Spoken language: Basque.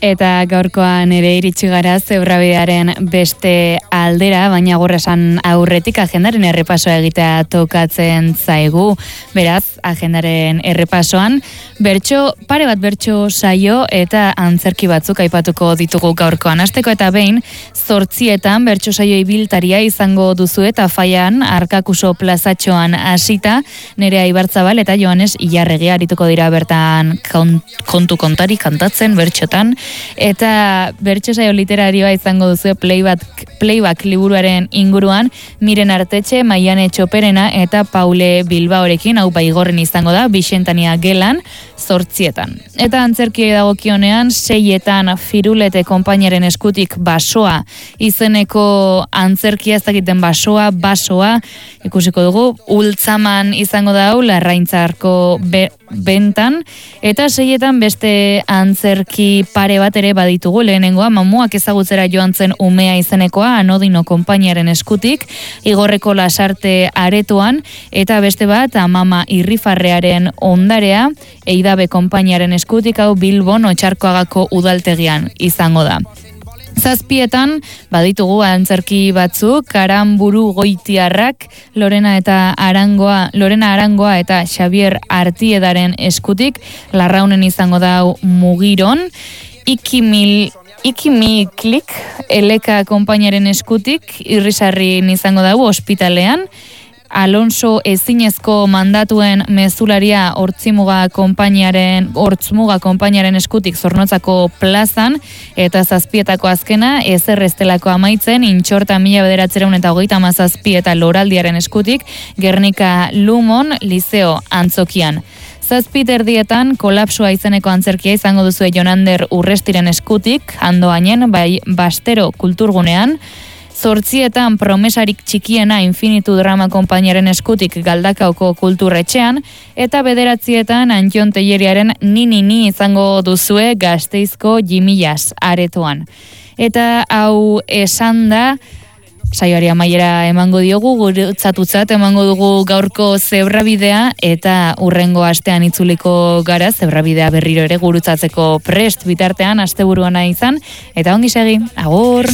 Eta gaurkoan ere iritsi gara Zebrabidearen beste aldera, baina gaur esan aurretik agendaren errepasoa egitea tokatzen zaigu. Beraz, agendaren errepasoan pare bat bertso saio eta antzerki batzuk aipatuko ditugu gaurkoan. Hasteko eta behin 8 bertso saio ibiltaria izango duzu eta Faian Arkakuso plazatxoan hasita Nerea Ibarzabal eta Joanes Ilarregi arituko dira bertan kontu kontari kantatzen bertxotan. Eta bertso saio literarioa izango duzu playback liburuaren inguruan Miren Artetxe, Maiane Txoperena eta Paule Bilbaorekin, hau baigorren izango da, Bixentania gelan 8. Eta antzerki dagokionean 6 Firulete konpainaren eskutik Basoa izeneko antzerkia, ez dakiten basoa ikusiko dugu, Ultzaman izango da hau, Larraintzarko bentan, eta 6 beste antzerki pare bat ere baditugu. Lehenengoa Mamuak ezagutzera joan zen umea izenekoa Anodino konpainiaren eskutik Igorreko Lasarte aretoan, eta beste bat Amama Irrifarrearen ondarea Eidabe konpainiaren eskutik, hau Bilbon Otxarkoagako udaltegian izango da. 7 baditugu antzerki batzuk, Aranburu Goitiarrak Lorena Arangoa eta Xavier Artiedaren eskutik, Larraunen izango da Mugiron, Ikimiklik Eleka konpainaren eskutik, Irrisarrin izango da Ospitalean, Alonso Ezinezko mandatuen mezularia Hortzmuga konpainiaren eskutik Zornotzako plazan, eta 7 azkena Ezer Estelako amaitzen Intxorta 1937 eta Loraldiaren eskutik Gernika Lumon Liceo Antzokian. 7:30 Kolapsoa izeneko antzerkia izango duzu Jonander Urrestiren eskutik Andoainen Bastero kulturgunean. 8 Promesarik txikiena Infinitu drama konpainiaren eskutik Galdakaoko kulturretxean, eta 9 Antion Telleriaren Ni izango duzue Gasteizko Jimillas aretoan. Eta hau esan da, saioari amaiera emango diogu, gurutzatutzat emango dugu gaurko Zebrabidea, eta hurrengo astean itzuliko gara Zebrabidea berriro ere gurutzatzeko prest, bitartean asteburuana izan, eta ongi segi, agur!